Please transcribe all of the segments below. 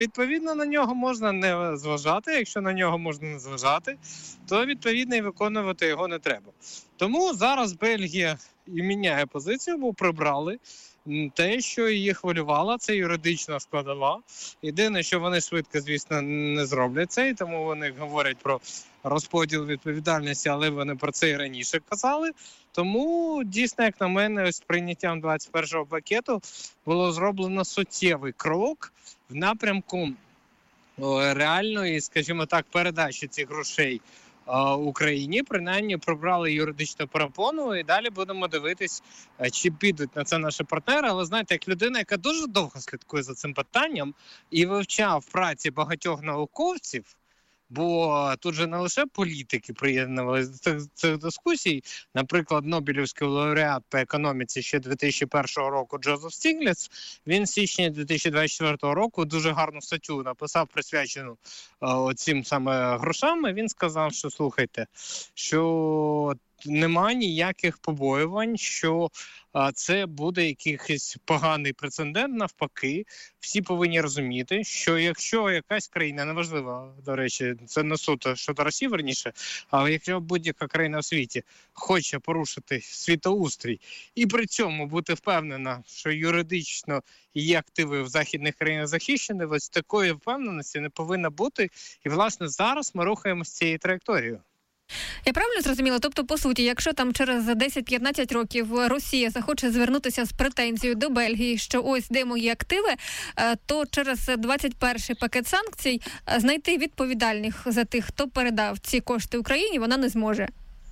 відповідно, на нього можна не зважати. Якщо на нього можна не зважати, то, відповідно, і виконувати його не треба. Тому зараз Бельгія і міняє позицію, бо прибрали те, що її хвилювало, це юридична складова. Єдине, що вони швидко, звісно, не зроблять це, і тому вони говорять про розподіл відповідальності, але вони про це і раніше казали. Тому, дійсно, як на мене, ось прийняттям 21-го пакету було зроблено суттєвий крок в напрямку реальної, скажімо так, передачі цих грошей Україні. Принаймні прибрали юридичну перепону і далі будемо дивитись, чи підуть на це наші партнери. Але знаєте, як людина, яка дуже довго слідкує за цим питанням і вивчав праці багатьох науковців, бо тут же не лише політики приєднувалися до цих дискусій. Наприклад, Нобелівський лауреат по економіці ще 2001 року Джозеф Стігліц, він в січні 2024 року дуже гарну статтю написав, присвячену цим саме грошам. Він сказав, що слухайте, що немає ніяких побоювань, що це буде якийсь поганий прецедент. Навпаки, всі повинні розуміти, що якщо якась країна, неважливо, до речі, це не суто щодо Росії, верніше, але якщо будь-яка країна у світі хоче порушити світоустрій і при цьому бути впевнена, що юридично її активи в західних країнах захищені, ось такої впевненості не повинно бути. І, власне, зараз ми рухаємося цією траєкторією. Я правильно зрозуміла? Тобто, по суті, якщо там через 10-15 років Росія захоче звернутися з претензією до Бельгії, що ось де мої активи, то через 21-й пакет санкцій знайти відповідальних за тих, хто передав ці кошти Україні, вона не зможе.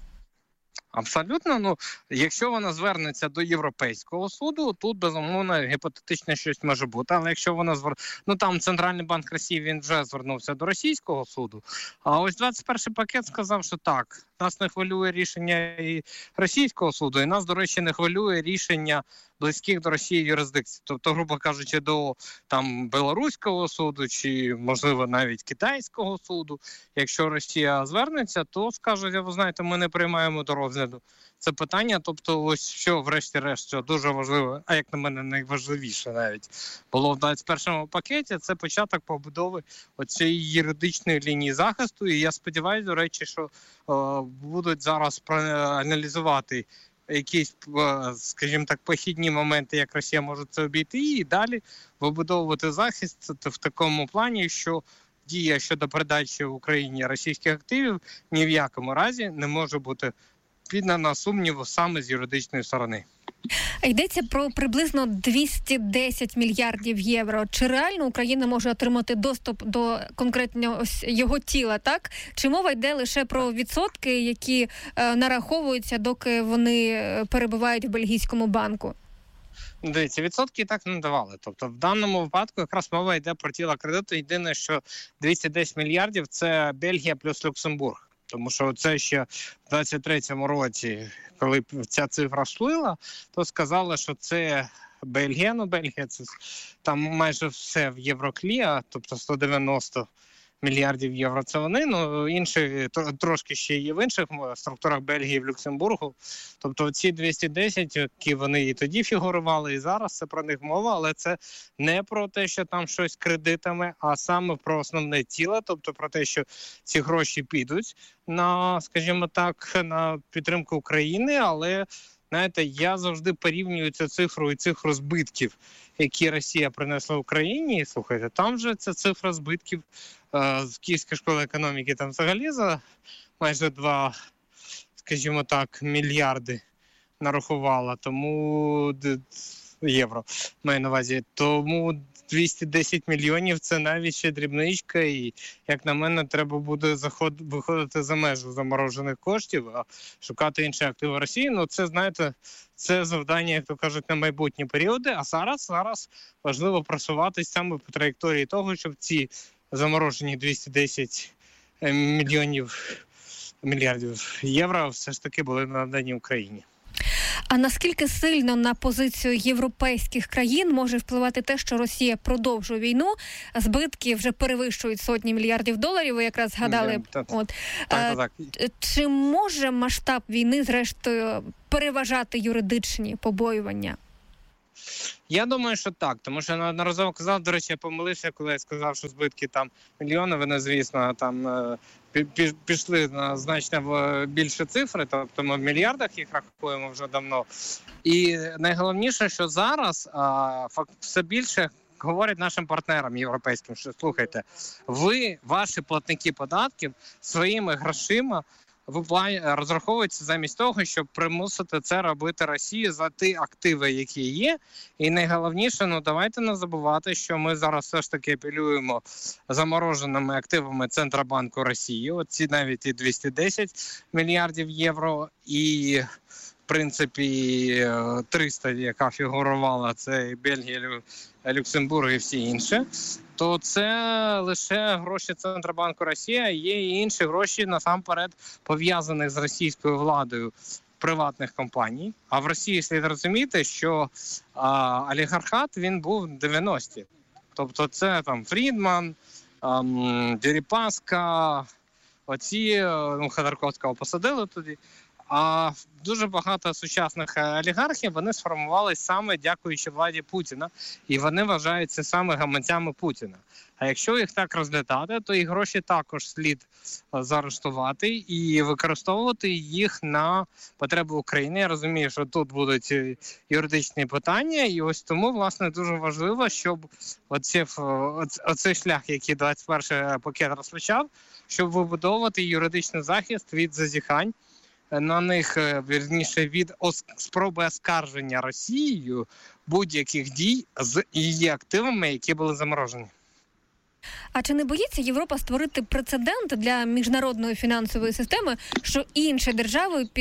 Абсолютно. Якщо вона звернеться до Європейського суду, тут, безумовно, гіпотетично щось може бути. Але якщо вона там Центральний банк Росії, він вже звернувся до російського суду. А ось 21-й пакет сказав, що так, нас не хвилює рішення і російського суду, і нас, до речі, не хвилює рішення близьких до Росії юрисдикцій. Тобто, грубо кажучи, до Білоруського суду чи, можливо, навіть Китайського суду. Якщо Росія звернеться, то скажуть, ви знаєте, ми не приймаємо до розгляду це питання. Тобто, ось що, врешті-решт, що дуже важливо, а як на мене найважливіше навіть, було в 21-му пакеті, це початок побудови оцієї юридичної лінії захисту. І я сподіваюся, до речі, що будуть зараз проаналізувати якісь, скажімо так, похідні моменти, як Росія може це обійти, і далі вибудовувати захист в такому плані, що дія щодо передачі Україні російських активів ні в якому разі не може бути піддана сумніву саме з юридичної сторони. Йдеться про приблизно 210 мільярдів євро. Чи реально Україна може отримати доступ до конкретно ось його тіла, так? Чи мова йде лише про відсотки, які нараховуються, доки вони перебувають в бельгійському банку? Дивіться, відсотки і так не давали. Тобто в даному випадку якраз мова йде про тіло кредиту. Єдине, що 210 мільярдів – це Бельгія плюс Люксембург. Тому що це ще в 23-му році, коли ця цифра сплила, то сказали, що це Бельгія. Бельгія – це там майже все в євроклі, тобто 190 мільярдів євро це вони, інші трошки ще є в інших структурах Бельгії, в Люксембургу. Тобто ці 210, які вони і тоді фігурували, і зараз це про них мова, але це не про те, що там щось кредитами, а саме про основне тіло, тобто про те, що ці гроші підуть на, скажімо так, на підтримку України, але знаєте, я завжди порівнюю цю цифру і цифру збитків, які Росія принесла Україні. І, слухайте, там же ця цифра збитків з Київської школи економіки там взагалі за майже 2, скажімо так, мільярди нарахувала. Тому євро маю на увазі. Тому 210 мільйонів – це навіть ще дрібничка, і, як на мене, треба буде виходити за межу заморожених коштів, а шукати інші активи Росії. Це, знаєте, це завдання, як то кажуть, на майбутні періоди, а зараз важливо просуватись саме по траєкторії того, щоб ці заморожені 210 мільярдів євро все ж таки були надані Україні. А наскільки сильно на позицію європейських країн може впливати те, що Росія продовжує війну? Збитки вже перевищують сотні мільярдів доларів, ви якраз згадали. Так. Чи може масштаб війни, зрештою, переважати юридичні побоювання? Я думаю, що так, тому що неодноразово казав, до речі, я помилився, коли я сказав, що збитки там мільйони, вони, звісно, там пішли на значно більше цифри, тобто ми в мільярдах їх рахуємо вже давно. І найголовніше, що зараз все більше говорять нашим партнерам європейським, що слухайте, ваші платники податків своїми грошима розраховуються замість того, щоб примусити це робити Росію за ті активи, які є. І найголовніше, давайте не забувати, що ми зараз все ж таки апелюємо замороженими активами Центробанку Росії. Оці навіть і 210 мільярдів євро, і в принципі 300, яка фігурувала, це Бельгія, Люксембург і всі інші, то це лише гроші Центробанку Росії, а є і інші гроші, насамперед, пов'язаних з російською владою приватних компаній. А в Росії слід розуміти, що олігархат, він був 90-ті. Тобто це там Фрідман, Дерипаска, оці, Ходорковського посадили тоді. А дуже багато сучасних олігархів, вони сформувалися саме дякуючи владі Путіна, і вони вважаються саме гаманцями Путіна. А якщо їх так розглядати, то і гроші також слід заарештувати і використовувати їх на потреби України. Я розумію, що тут будуть юридичні питання, і ось тому, власне, дуже важливо, щоб оцей шлях, який 21-й пакет розпочав, щоб вибудовувати юридичний захист від зазіхань на них, вірніше, від спроби оскарження Росією будь-яких дій з її активами, які були заморожені. А чи не боїться Європа створити прецедент для міжнародної фінансової системи, що інші держави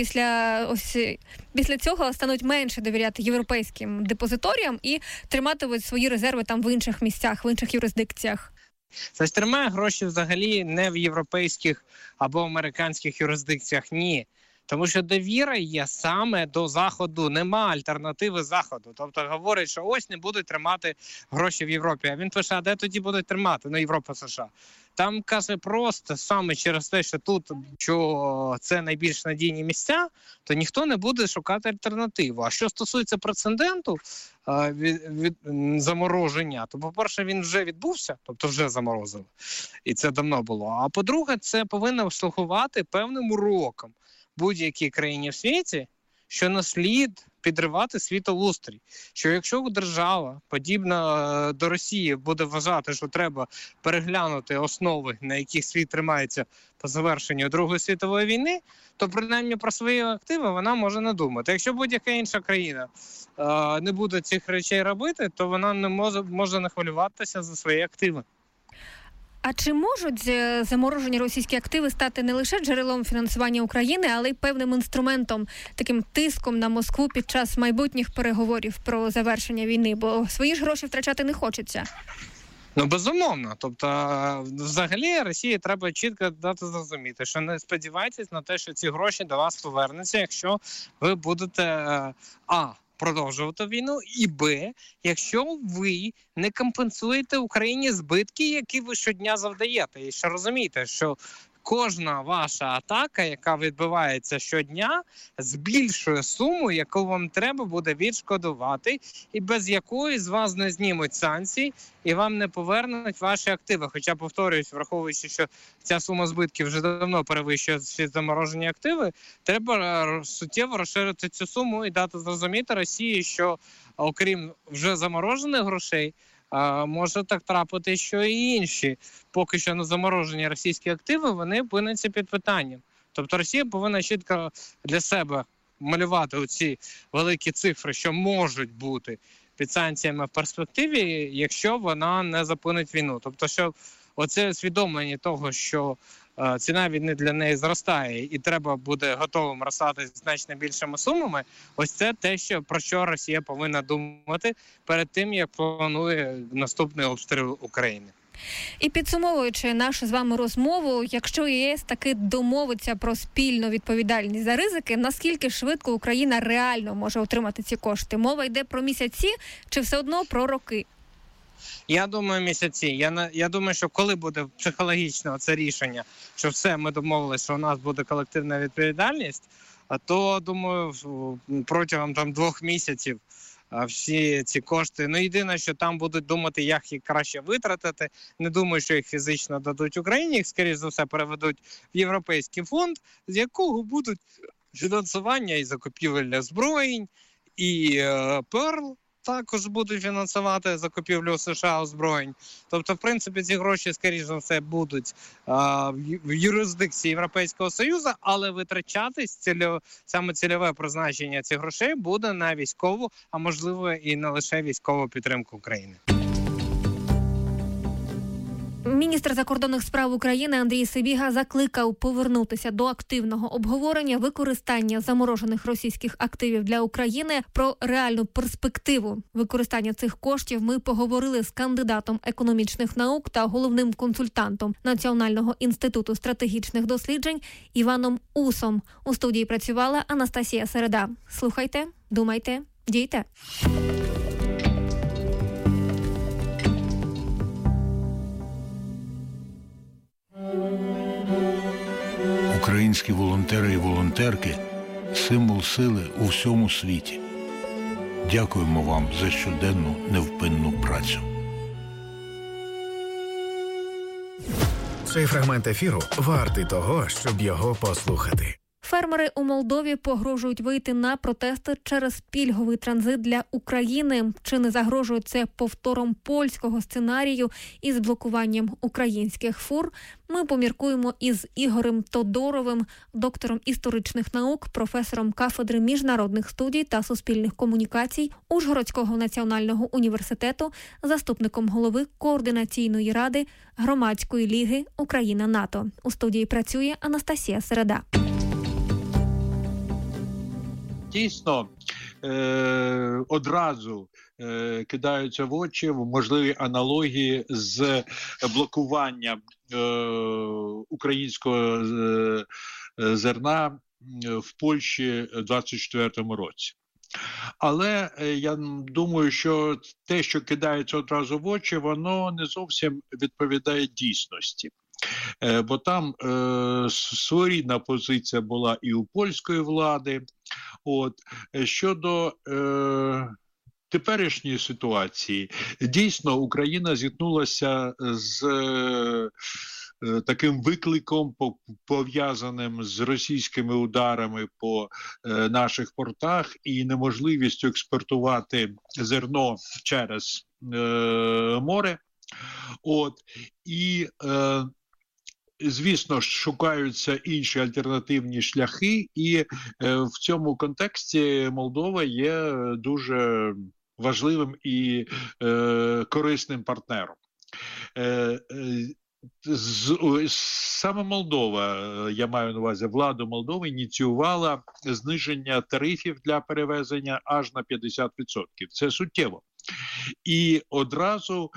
після цього стануть менше довіряти європейським депозиторіям і триматимуть свої резерви там в інших місцях, в інших юрисдикціях? Це тримає гроші взагалі не в європейських або американських юрисдикціях, ні. Тому що довіра є саме до Заходу, нема альтернативи Заходу. Тобто говорять, що ось не будуть тримати гроші в Європі. А він пише, а де тоді будуть тримати? Європа, США. Там, каже, просто саме через те, що тут що це найбільш надійні місця, то ніхто не буде шукати альтернативу. А що стосується прецеденту від замороження, то, по-перше, він вже відбувся, тобто вже заморозили. І це давно було. А по-друге, це повинно слугувати певним уроком будь-якій країні в світі, що не слід підривати світоустрій. Що якщо держава, подібна до Росії, буде вважати, що треба переглянути основи, на яких світ тримається по завершенню Другої світової війни, то принаймні про свої активи вона може не думати. Якщо будь-яка інша країна не буде цих речей робити, то вона не може не хвилюватися за свої активи. А чи можуть заморожені російські активи стати не лише джерелом фінансування України, але й певним інструментом, таким тиском на Москву під час майбутніх переговорів про завершення війни? Бо свої ж гроші втрачати не хочеться. Безумовно. Тобто, взагалі, Росії треба чітко дати зрозуміти, що не сподівайтесь на те, що ці гроші до вас повернуться, якщо ви будете продовжувати війну, і Б, якщо ви не компенсуєте Україні збитки, які ви щодня завдаєте. І ще розумієте, що кожна ваша атака, яка відбувається щодня, збільшує суму, яку вам треба буде відшкодувати, і без якої з вас не знімуть санкції, і вам не повернуть ваші активи. Хоча, повторююсь, враховуючи, що ця сума збитків вже давно перевищує всі заморожені активи, треба суттєво розширити цю суму і дати зрозуміти Росії, що окрім вже заморожених грошей, може так трапити, що і інші поки що не заморожені російські активи, вони опиняться під питанням. Тобто Росія повинна чітко для себе малювати оці великі цифри, що можуть бути під санкціями в перспективі, якщо вона не зупинить війну. Тобто, що оце усвідомлення того, що ціна війни для неї зростає і треба буде готовим розстатися значно більшими сумами, ось це те, про що Росія повинна думати перед тим, як планує наступний обстріл України. І підсумовуючи нашу з вами розмову, якщо ЄС таки домовиться про спільну відповідальність за ризики, наскільки швидко Україна реально може отримати ці кошти? Мова йде про місяці чи все одно про роки? Я думаю, місяці. Я думаю, що коли буде психологічно це рішення, що все, ми домовилися, що у нас буде колективна відповідальність, то, думаю, протягом 2 місяців всі ці кошти. Ну, єдине, що там будуть думати, як їх краще витратити. Не думаю, що їх фізично дадуть Україні, їх, скоріш за все, переведуть в Європейський фонд, з якого будуть фінансування і закупівель озброєнь, і Перл також будуть фінансувати закупівлю США озброєнь. Тобто, в принципі, ці гроші, скоріш за все, будуть в юрисдикції Європейського Союзу, але витрачатись саме цільове призначення цих грошей буде на військову, а можливо і не лише військову підтримку України. Міністр закордонних справ України Андрій Сибіга закликав повернутися до активного обговорення використання заморожених російських активів для України. Про реальну перспективу використання цих коштів ми поговорили з кандидатом економічних наук та головним консультантом Національного інституту стратегічних досліджень Іваном Усом. У студії працювала Анастасія Середа. Слухайте, думайте, дійте. Українські волонтери і волонтерки – символ сили у всьому світі. Дякуємо вам за щоденну невпинну працю. Цей фрагмент ефіру вартий того, щоб його послухати. Фермери у Молдові погрожують вийти на протести через пільговий транзит для України. Чи не загрожує це повтором польського сценарію із блокуванням українських фур? Ми поміркуємо із Ігорем Тодоровим, доктором історичних наук, професором кафедри міжнародних студій та суспільних комунікацій Ужгородського національного університету, заступником голови Координаційної ради Громадської ліги Україна-НАТО. У студії працює Анастасія Середа. Дійсно, одразу кидаються в очі можливі аналогії з блокуванням українського зерна в Польщі в 24-му році. Але я думаю, що те, що кидається одразу в очі, воно не зовсім відповідає дійсності. Бо там своєрідна позиція була і у польської влади. Щодо теперішньої ситуації, дійсно Україна зіткнулася з таким викликом, пов'язаним з російськими ударами по наших портах і неможливістю експортувати зерно через море. Звісно, шукаються інші альтернативні шляхи, і в цьому контексті Молдова є дуже важливим і корисним партнером. Саме Молдова, я маю на увазі владу Молдови, ініціювала зниження тарифів для перевезення аж на 50%. Це суттєво. І одразу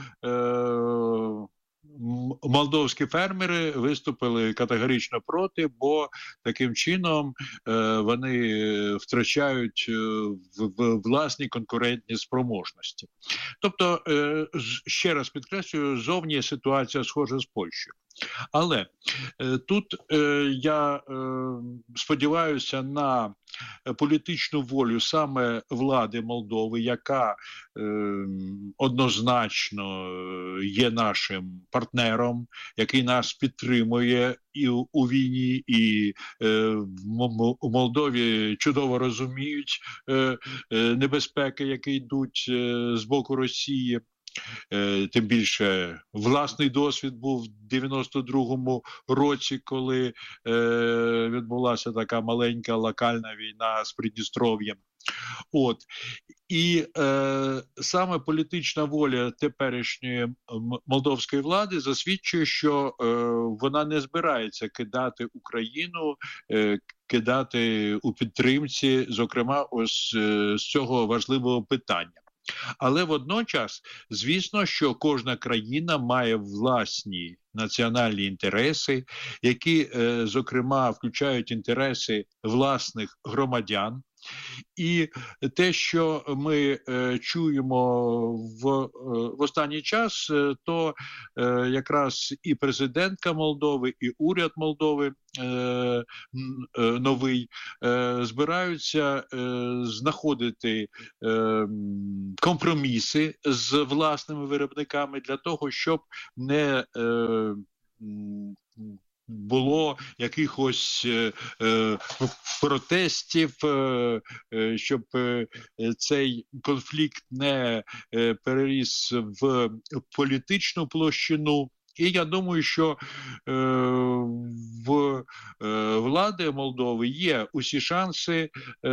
молдовські фермери виступили категорично проти, бо таким чином вони втрачають власні конкурентні спроможності. Тобто, ще раз підкреслюю, зовні ситуація схожа з Польщею. Але тут я сподіваюся на політичну волю саме влади Молдови, яка однозначно є нашим партнером, який нас підтримує і у війні, і у Молдові чудово розуміють небезпеки, які йдуть з боку Росії. Тим більше власний досвід був в 92-му році, коли відбулася така маленька локальна війна з Придністров'ям. І саме політична воля теперішньої молдовської влади засвідчує, що вона не збирається кидати Україну, кидати у підтримці, зокрема, ось з цього важливого питання. Але водночас, звісно, що кожна країна має власні національні інтереси, які, зокрема, включають інтереси власних громадян. І те, що ми чуємо в останній час, то якраз і президентка Молдови, і уряд Молдови новий збираються знаходити компроміси з власними виробниками для того, щоб не було якихось протестів, щоб цей конфлікт не переріс в політичну площину. І я думаю, що в влади Молдови є усі шанси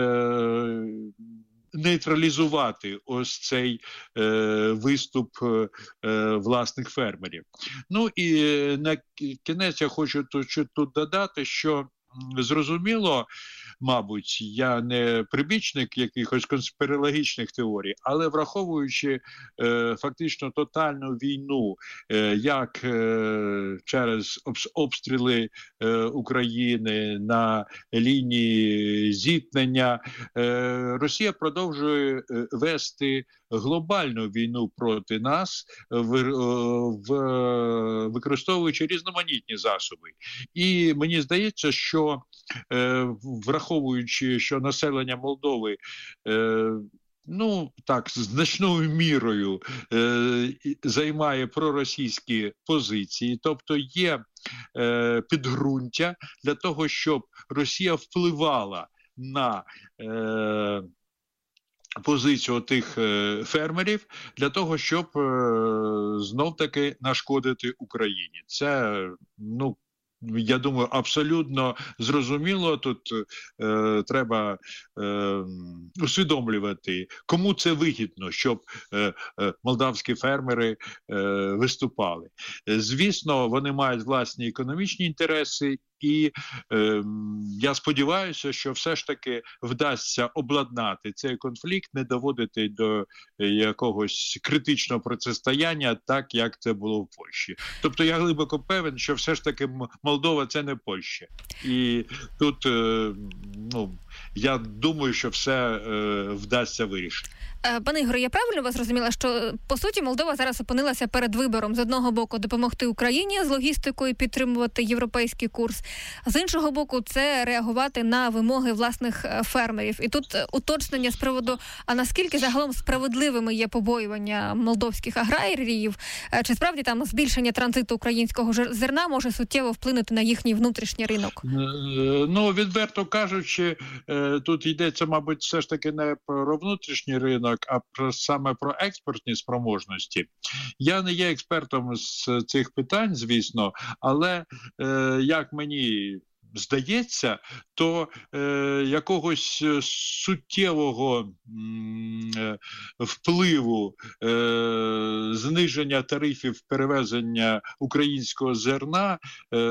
нейтралізувати ось цей виступ власних фермерів. Ну і на кінець я хочу тут додати, що зрозуміло, мабуть, я не прибічник якихось конспірологічних теорій, але враховуючи фактично тотальну війну, як через обстріли України на лінії зіткнення, Росія продовжує вести глобальну війну проти нас, використовуючи різноманітні засоби. І мені здається, що враховуючи, що населення Молдови значною мірою займає проросійські позиції, тобто є підґрунтя для того, щоб Росія впливала на позицію тих фермерів для того, щоб знов-таки нашкодити Україні. Це, я думаю, абсолютно зрозуміло. Тут треба усвідомлювати, кому це вигідно, щоб молдавські фермери виступали. Звісно, вони мають власні економічні інтереси, і я сподіваюся, що все ж таки вдасться обладнати цей конфлікт, не доводити до якогось критичного протистояння, так як це було в Польщі. Тобто я глибоко певен, що все ж таки Молдова – це не Польща. І тут, я думаю, що все вдасться вирішити. Пане Ігоре, я правильно вас зрозуміла, що, по суті, Молдова зараз опинилася перед вибором. З одного боку, допомогти Україні з логістикою, підтримувати європейський курс. З іншого боку, це реагувати на вимоги власних фермерів. І тут уточнення з приводу, а наскільки загалом справедливими є побоювання молдовських аграріїв? Чи справді там збільшення транзиту українського зерна може суттєво вплинути на їхній внутрішній ринок? Відверто кажучи, тут йдеться, мабуть, все ж таки не про внутрішній ринок, а саме про експортні спроможності. Я не є експертом з цих питань, звісно, але як мені здається, то якогось суттєвого впливу зниження тарифів перевезення українського зерна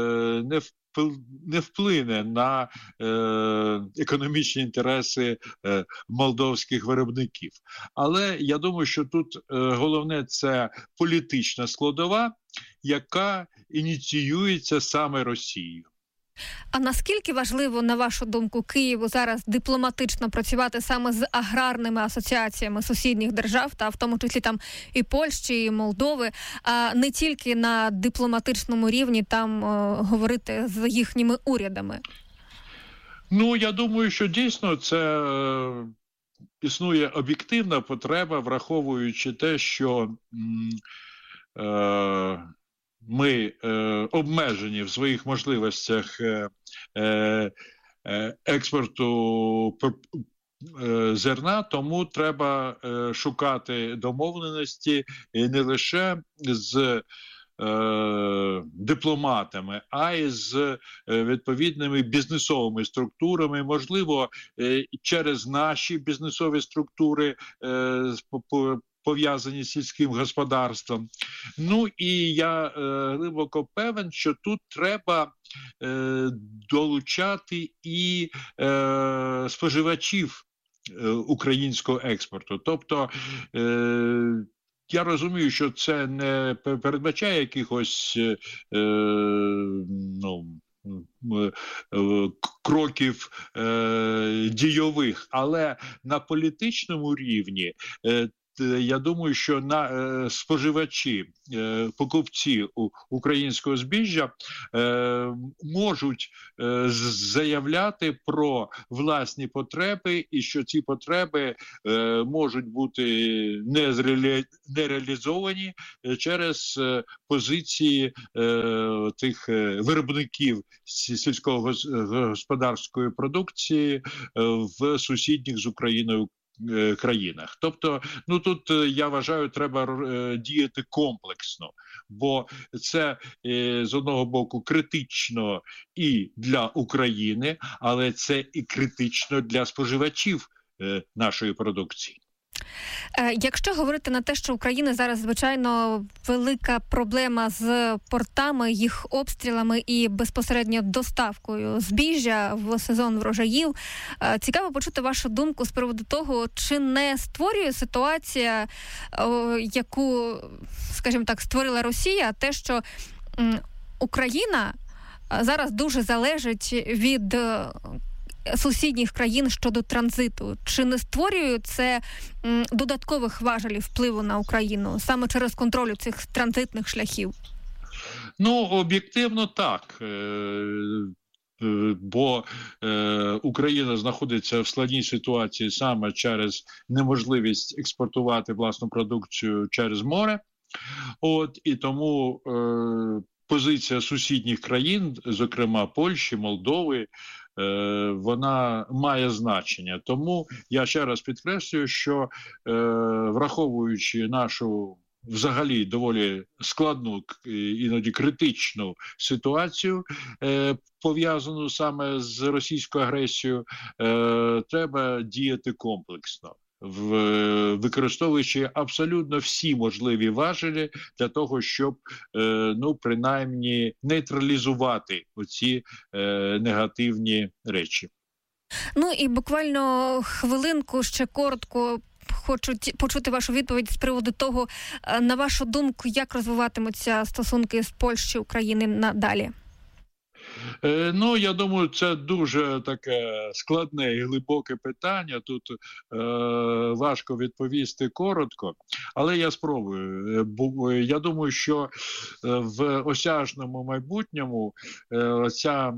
не вплине на економічні інтереси молдовських виробників. Але я думаю, що тут головне – це політична складова, яка ініціюється саме Росією. А наскільки важливо, на вашу думку, Києву зараз дипломатично працювати саме з аграрними асоціаціями сусідніх держав, та в тому числі там і Польщі, і Молдови, а не тільки на дипломатичному рівні там говорити з їхніми урядами? Я думаю, що дійсно це існує об'єктивна потреба, враховуючи те, що ми обмежені в своїх можливостях експорту зерна, тому треба шукати домовленості не лише з дипломатами, а й з відповідними бізнесовими структурами, можливо, через наші бізнесові структури пов'язані з сільським господарством. І я глибоко певен, що тут треба долучати і споживачів українського експорту. Тобто, я розумію, що це не передбачає якихось кроків дійових, але на політичному рівні я думаю, що споживачі, покупці українського збіжжя можуть заявляти про власні потреби, і що ці потреби можуть бути не реалізовані через позиції тих виробників сільськогосподарської продукції в сусідніх з Україною країнах. Тобто, тут, я вважаю, треба діяти комплексно, бо це, з одного боку, критично і для України, але це і критично для споживачів нашої продукції. Якщо говорити на те, що Україна зараз, звичайно, велика проблема з портами, їх обстрілами і безпосередньо доставкою збіжжя в сезон врожаїв, цікаво почути вашу думку з приводу того, чи не створює ситуація, яку, скажімо так, створила Росія, те, що Україна зараз дуже залежить від сусідніх країн щодо транзиту. Чи не створює це додаткових важелів впливу на Україну саме через контроль цих транзитних шляхів? Об'єктивно так. Бо Україна знаходиться в складній ситуації саме через неможливість експортувати власну продукцію через море. І тому позиція сусідніх країн, зокрема Польщі, Молдови, вона має значення. Тому я ще раз підкреслюю, що враховуючи нашу взагалі доволі складну, іноді критичну ситуацію, пов'язану саме з російською агресією, треба діяти комплексно, використовуючи абсолютно всі можливі важелі для того, щоб, принаймні, нейтралізувати оці негативні речі. І буквально хвилинку, ще коротко, хочу почути вашу відповідь з приводу того, на вашу думку, як розвиватимуться стосунки з Польщею, України надалі? Я думаю, це дуже таке складне і глибоке питання. Тут важко відповісти коротко, але я спробую. Я думаю, що в осяжному майбутньому ця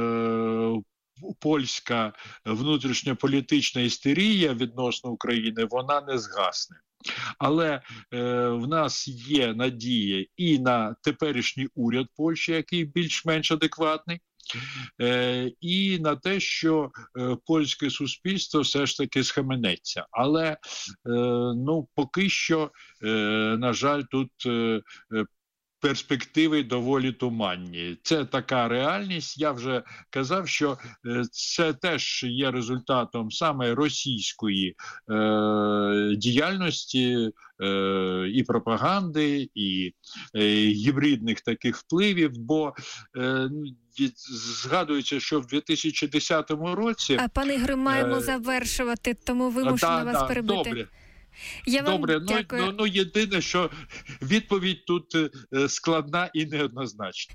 польська внутрішньополітична істерія відносно України, вона не згасне. Але в нас є надія і на теперішній уряд Польщі, який більш-менш адекватний, і на те, що польське суспільство все ж таки схаменеться. Але, поки що, на жаль, тут перспективи доволі туманні. Це така реальність. Я вже казав, що це теж є результатом саме російської діяльності і пропаганди, і гібридних таких впливів, бо згадується, що в 2010 році... Пане Ігоре, маємо завершувати, тому вимушено вас перебити. Добре. Я вам дякую. Єдине, що відповідь тут складна і неоднозначна.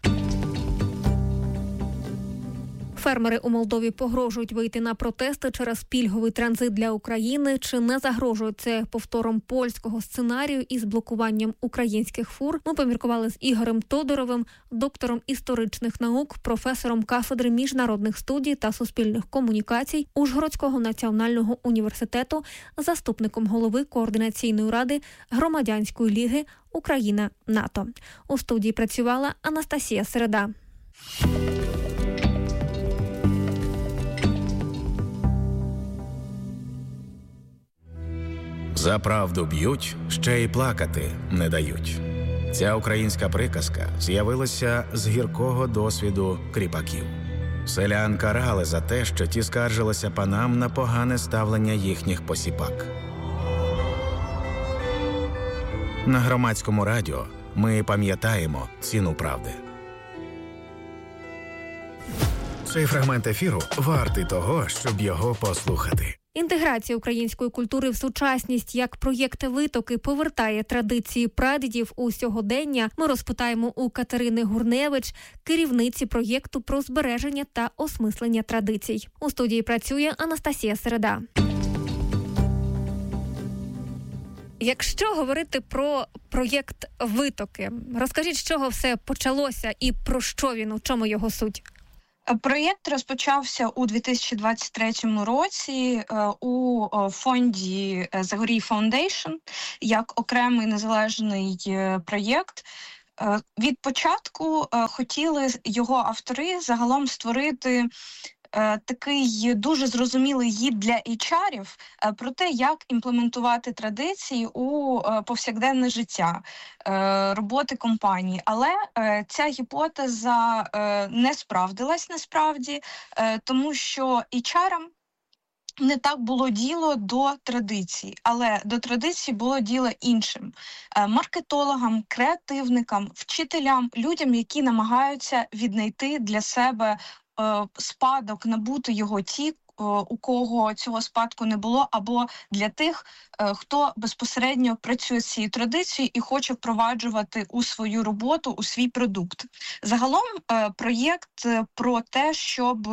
Фермери у Молдові погрожують вийти на протести через пільговий транзит для України. Чи не загрожує це повтором польського сценарію із блокуванням українських фур? Ми поміркували з Ігорем Тодоровим, доктором історичних наук, професором кафедри міжнародних студій та суспільних комунікацій Ужгородського національного університету, заступником голови Координаційної ради Громадянської ліги Україна-НАТО. У студії працювала Анастасія Середа. За правду б'ють, ще й плакати не дають. Ця українська приказка з'явилася з гіркого досвіду кріпаків. Селян карали за те, що ті скаржилися панам на погане ставлення їхніх посіпак. На Громадському радіо ми пам'ятаємо ціну правди. Цей фрагмент ефіру вартий того, щоб його послухати. Інтеграція української культури в сучасність як проєкт «Витоки» повертає традиції прадідів у сьогодення. Ми розпитаємо у Катерини Гурневич, керівниці проєкту про збереження та осмислення традицій. У студії працює Анастасія Середа. Якщо говорити про проєкт «Витоки», розкажіть, з чого все почалося і про що він, у чому його суть? Проєкт розпочався у 2023 році у фонді Загорій Foundation як окремий незалежний проєкт. Від початку хотіли його автори загалом створити такий дуже зрозумілий гід для HR-ів про те, як імплементувати традиції у повсякденне життя роботи компанії. Але ця гіпотеза не справдилась насправді, тому що HR-ам не так було діло до традицій, але до традицій було діло іншим – маркетологам, креативникам, вчителям, людям, які намагаються віднайти для себе спадок, набути його ті, у кого цього спадку не було, або для тих, хто безпосередньо працює з цією традицією і хоче впроваджувати у свою роботу, у свій продукт. Загалом проєкт про те, щоб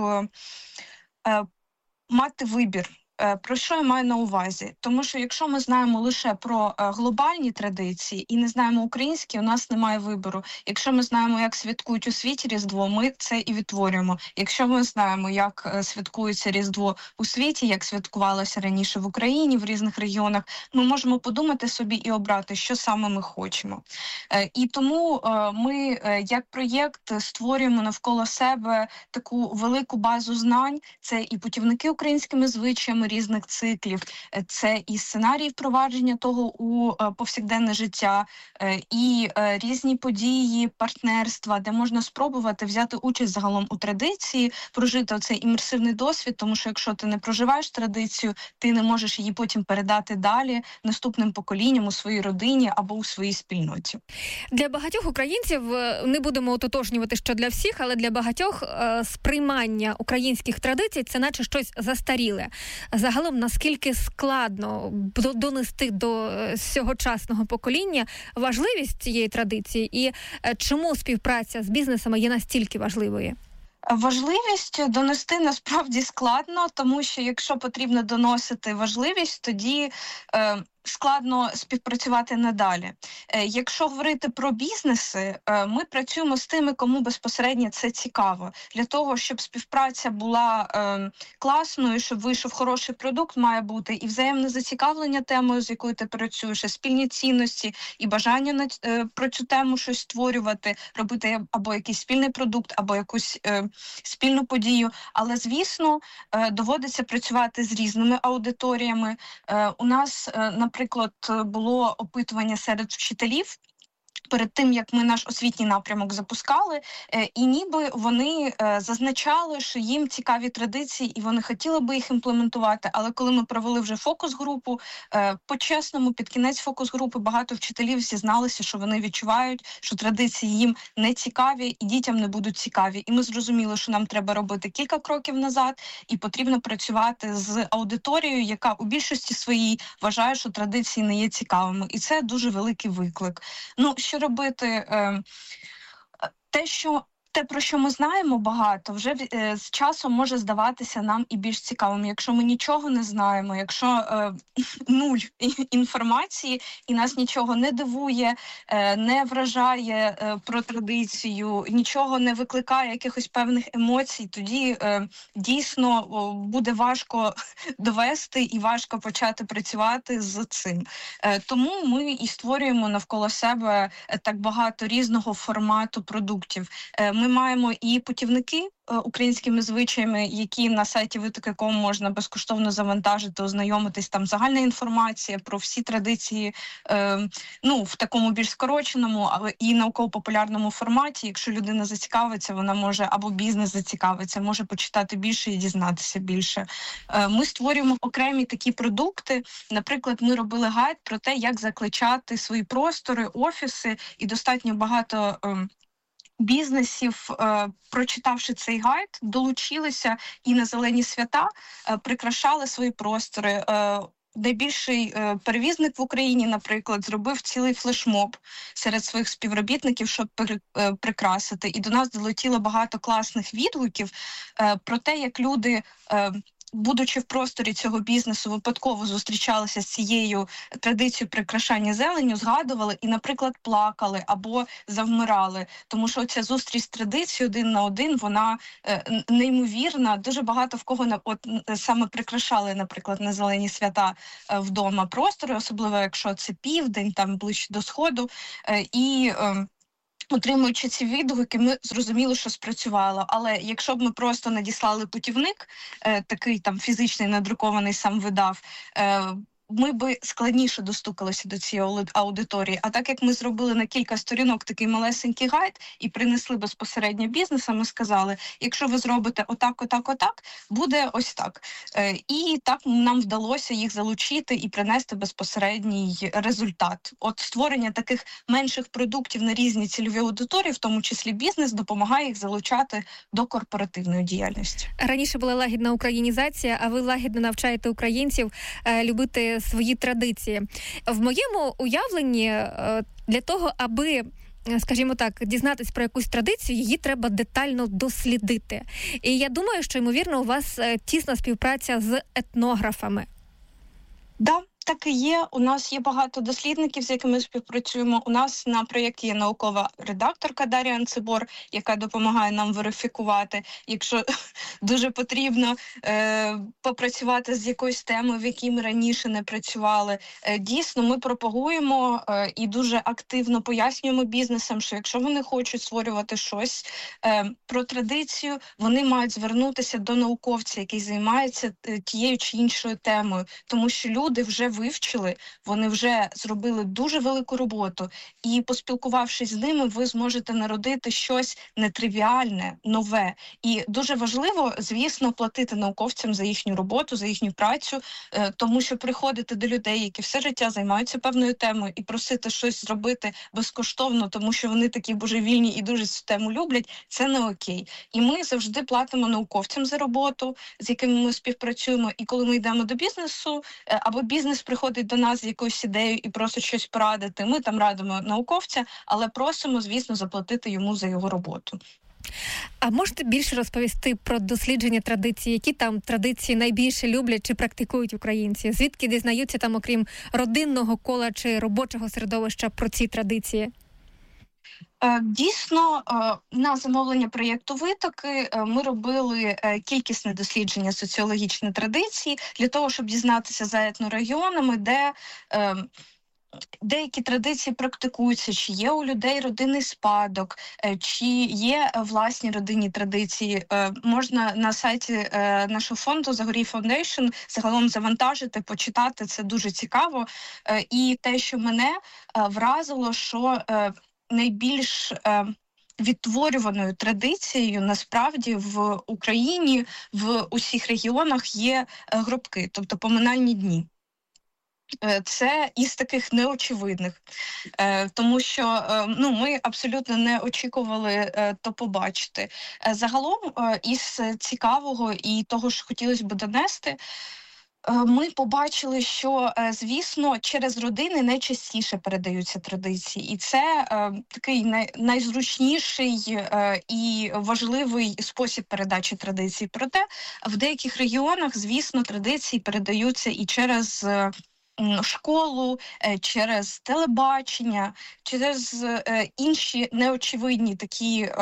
мати вибір. Про що я маю на увазі? Тому що якщо ми знаємо лише про глобальні традиції і не знаємо українські, у нас немає вибору. Якщо ми знаємо, як святкують у світі Різдво, ми це і відтворюємо. Якщо ми знаємо, як святкується Різдво у світі, як святкувалося раніше в Україні, в різних регіонах, ми можемо подумати собі і обрати, що саме ми хочемо. І тому ми, як проєкт, створюємо навколо себе таку велику базу знань. Це і путівники українськими звичаями різних циклів, це і сценарії впровадження того у повсякденне життя, і різні події, партнерства, де можна спробувати взяти участь загалом у традиції, прожити оцей імерсивний досвід, тому що якщо ти не проживаєш традицію, ти не можеш її потім передати далі наступним поколінням у своїй родині або у своїй спільноті. Для багатьох українців, не будемо ототожнювати, що для всіх, але для багатьох сприймання українських традицій – це наче щось застаріле. Загалом, наскільки складно донести до сьогочасного покоління важливість цієї традиції і чому співпраця з бізнесами є настільки важливою? Важливість донести насправді складно, тому що якщо потрібно доносити важливість, тоді складно співпрацювати надалі. Якщо говорити про бізнеси, ми працюємо з тими, кому безпосередньо це цікаво. Для того, щоб співпраця була класною, щоб вийшов хороший продукт, має бути і взаємне зацікавлення темою, з якою ти працюєш, і спільні цінності, і бажання про цю тему щось створювати, робити або якийсь спільний продукт, або якусь спільну подію. Але, звісно, доводиться працювати з різними аудиторіями. У нас, наприклад, було опитування серед вчителів перед тим, як ми наш освітній напрямок запускали, і ніби вони зазначали, що їм цікаві традиції, і вони хотіли би їх імплементувати. Але коли ми провели вже фокус-групу, по-чесному, під кінець фокус-групи багато вчителів зізналися, що вони відчувають, що традиції їм не цікаві і дітям не будуть цікаві. І ми зрозуміли, що нам треба робити кілька кроків назад, і потрібно працювати з аудиторією, яка у більшості своїй вважає, що традиції не є цікавими. І це дуже великий виклик. Що робити? Те, про що ми знаємо багато, вже з часом може здаватися нам і більш цікавим. Якщо ми нічого не знаємо, якщо нуль інформації і нас нічого не дивує, не вражає про традицію, нічого не викликає якихось певних емоцій, тоді дійсно буде важко довести і важко почати працювати з цим. Тому ми і створюємо навколо себе так багато різного формату продуктів. Ми маємо і путівники українськими звичаями, які на сайті Витоки.ком можна безкоштовно завантажити, ознайомитись, там загальна інформація про всі традиції, в такому більш скороченому, але і науково-популярному форматі. Якщо людина зацікавиться, вона може, або бізнес зацікавиться, може почитати більше і дізнатися більше. Ми створюємо окремі такі продукти. Наприклад, ми робили гайд про те, як закличати свої простори, офіси, і достатньо багато бізнесів, прочитавши цей гайд, долучилися і на зелені свята, прикрашали свої простори. Найбільший перевізник в Україні, наприклад, зробив цілий флешмоб серед своїх співробітників, щоб прикрасити. І до нас долетіло багато класних відгуків про те, як люди, будучи в просторі цього бізнесу, випадково зустрічалися з цією традицією прикрашання зеленню, згадували і, наприклад, плакали або завмирали. Тому що ця зустріч з традицією один на один, вона неймовірна. Дуже багато в кого саме прикрашали, наприклад, на зелені свята вдома простори, особливо якщо це південь, там ближче до Сходу. Отримуючи ці відгуки, ми зрозуміли, що спрацювало. Але якщо б ми просто надіслали путівник, такий там фізичний, надрукований сам видав, ми би складніше достукалися до цієї аудиторії. А так як ми зробили на кілька сторінок такий малесенький гайд і принесли безпосередньо бізнесам, ми сказали, якщо ви зробите отак, отак, отак, буде ось так. І так нам вдалося їх залучити і принести безпосередній результат. От створення таких менших продуктів на різні цільові аудиторії, в тому числі бізнес, допомагає їх залучати до корпоративної діяльності. Раніше була лагідна українізація, а ви лагідно навчаєте українців любити свої традиції. В моєму уявленні для того, аби, скажімо так, дізнатись про якусь традицію, її треба детально дослідити. І я думаю, що, ймовірно, у вас тісна співпраця з етнографами. Да, так і є. У нас є багато дослідників, з якими співпрацюємо. У нас на проєкті є наукова редакторка Дар'я Анцибор, яка допомагає нам верифікувати, якщо дуже потрібно попрацювати з якоюсь темою, в якій ми раніше не працювали. Дійсно, ми пропагуємо і дуже активно пояснюємо бізнесам, що якщо вони хочуть створювати щось про традицію, вони мають звернутися до науковця, який займається тією чи іншою темою, тому що люди вже вивчили, вони вже зробили дуже велику роботу, і поспілкувавшись з ними, ви зможете народити щось нетривіальне, нове. І дуже важливо, звісно, платити науковцям за їхню роботу, за їхню працю, тому що приходити до людей, які все життя займаються певною темою, і просити щось зробити безкоштовно, тому що вони такі божевільні і дуже цю тему люблять, це не окей. І ми завжди платимо науковцям за роботу, з якими ми співпрацюємо, і коли ми йдемо до бізнесу, або бізнес приходить до нас з якоюсь ідеєю і просить щось порадити, ми там радимо науковця, але просимо, звісно, заплатити йому за його роботу. А можете більше розповісти про дослідження традицій? Які там традиції найбільше люблять чи практикують українці? Звідки дізнаються там, окрім родинного кола чи робочого середовища, про ці традиції? Дійсно, на замовлення проєкту «Витоки» ми робили кількісне дослідження соціологічної традиції для того, щоб дізнатися за етнорегіонами, де деякі традиції практикуються, чи є у людей родинний спадок, чи є власні родинні традиції. Можна на сайті нашого фонду «Загорій Фаундейшн» загалом завантажити, почитати, це дуже цікаво. І те, що мене вразило, що найбільш відтворюваною традицією насправді в Україні в усіх регіонах є гробки, тобто поминальні дні. Це із таких неочевидних, тому що ми абсолютно не очікували то побачити. Загалом із цікавого і того, що хотілося б донести, ми побачили, що, звісно, через родини найчастіше передаються традиції. І це такий найзручніший і важливий спосіб передачі традицій. Проте в деяких регіонах, звісно, традиції передаються і через школу, через телебачення, через інші неочевидні такі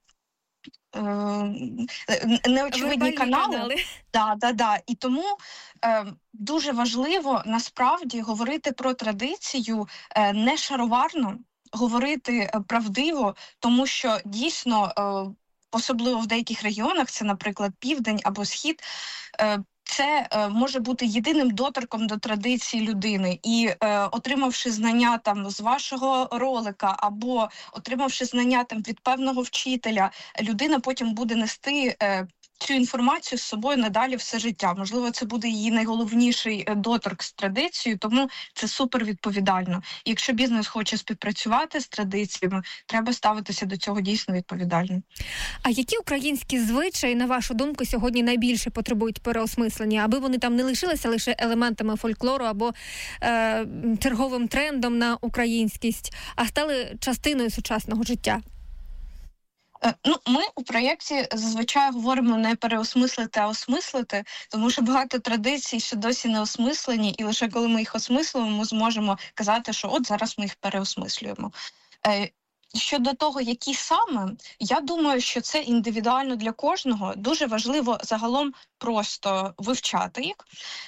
неочевидні канали. Да. І тому дуже важливо насправді говорити про традицію не шароварно, говорити правдиво, тому що дійсно, особливо в деяких регіонах, це, наприклад, Південь або Схід, це може бути єдиним доторком до традиції людини. І отримавши знання там з вашого ролика або отримавши знання там від певного вчителя, людина потім буде нести цю інформацію з собою надалі все життя. Можливо, це буде її найголовніший доторк з традицією, тому це супер відповідально. Якщо бізнес хоче співпрацювати з традиціями, треба ставитися до цього дійсно відповідально. А які українські звичаї, на вашу думку, сьогодні найбільше потребують переосмислення, аби вони там не лишилися лише елементами фольклору або черговим трендом на українськість, а стали частиною сучасного життя? Ми у проєкті зазвичай говоримо не переосмислити, а осмислити, тому що багато традицій ще досі не осмислені, і лише коли ми їх осмислимо, ми зможемо казати, що от зараз ми їх переосмислюємо. Щодо того, які саме, я думаю, що це індивідуально для кожного. Дуже важливо загалом просто вивчати їх,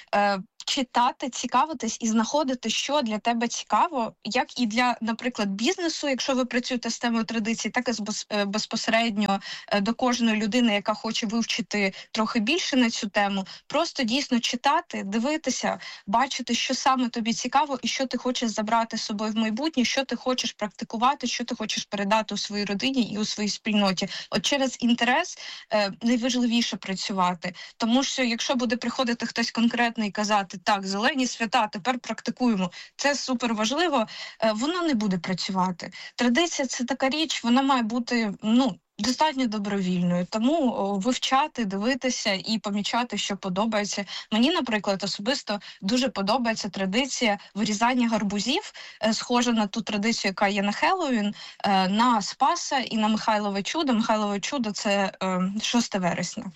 читати, цікавитись і знаходити, що для тебе цікаво, як і для, наприклад, бізнесу, якщо ви працюєте з темою традицій, так і безпосередньо до кожної людини, яка хоче вивчити трохи більше на цю тему. Просто дійсно читати, дивитися, бачити, що саме тобі цікаво і що ти хочеш забрати з собою в майбутнє, що ти хочеш практикувати, що ти хочеш передати у своїй родині і у своїй спільноті. От через інтерес найважливіше працювати. Тому що якщо буде приходити хтось конкретний і казати, так, зелені свята, тепер практикуємо, це супер важливо, воно не буде працювати. Традиція – це така річ, вона має бути, достатньо добровільною, тому вивчати, дивитися і помічати, що подобається. Мені, наприклад, особисто дуже подобається традиція вирізання гарбузів, схожа на ту традицію, яка є на Хеллоуін, на Спаса і на Михайлове чудо. Михайлове чудо – це 6 вересня.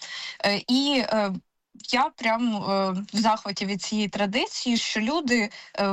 І я прям в захваті від цієї традиції, що люди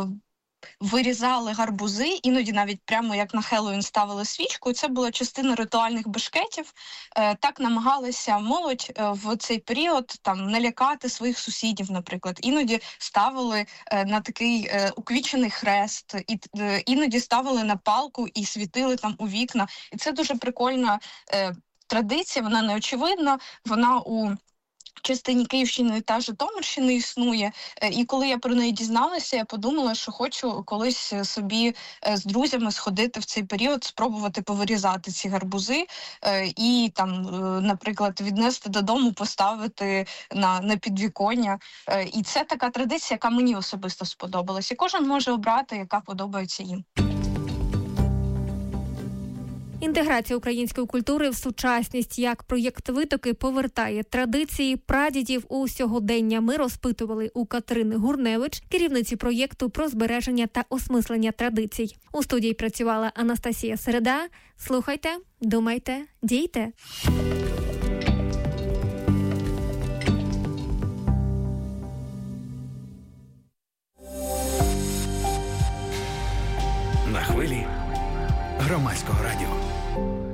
вирізали гарбузи, іноді навіть прямо як на Хеллоуін ставили свічку, і це була частина ритуальних бешкетів. Так намагалися молодь в цей період там налякати своїх сусідів, наприклад. Іноді ставили на такий уквічений хрест, іноді ставили на палку і світили там у вікна. І це дуже прикольна традиція, вона неочевидна, вона у частині Київщини та Житомирщини існує. І коли я про неї дізналася, я подумала, що хочу колись собі з друзями сходити в цей період, спробувати повирізати ці гарбузи і там, наприклад, віднести додому, поставити на підвіконня. І це така традиція, яка мені особисто сподобалась. І кожен може обрати, яка подобається їм. Інтеграція української культури в сучасність, як проєкт «Витоки» повертає традиції прадідів у сьогодення. Ми розпитували у Катерини Гурневич, керівниці проєкту про збереження та осмислення традицій. У студії працювала Анастасія Середа. Слухайте, думайте, дійте. На хвилі Громадського радіо.